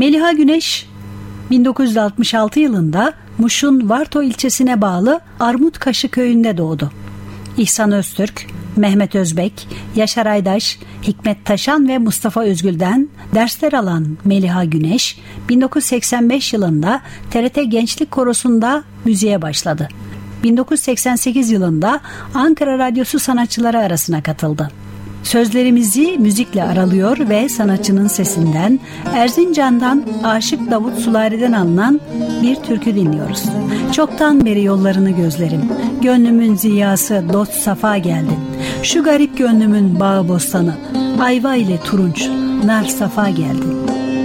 Meliha Güneş 1966 yılında Muş'un Varto ilçesine bağlı Armutkaşı köyünde doğdu. İhsan Öztürk, Mehmet Özbek, Yaşar Aydaş, Hikmet Taşan ve Mustafa Özgül'den dersler alan Meliha Güneş 1985 yılında TRT Gençlik Korosu'nda müziğe başladı. 1988 yılında Ankara Radyosu sanatçıları arasına katıldı. Sözlerimizi müzikle aralıyor ve sanatçının sesinden Erzincan'dan Aşık Davut Sulari'den alınan bir türkü dinliyoruz. Çoktan beri yollarını gözlerim, gönlümün ziyası dost safa geldin. Şu garip gönlümün bağı bostanı, ayva ile turunç, nar safa geldin.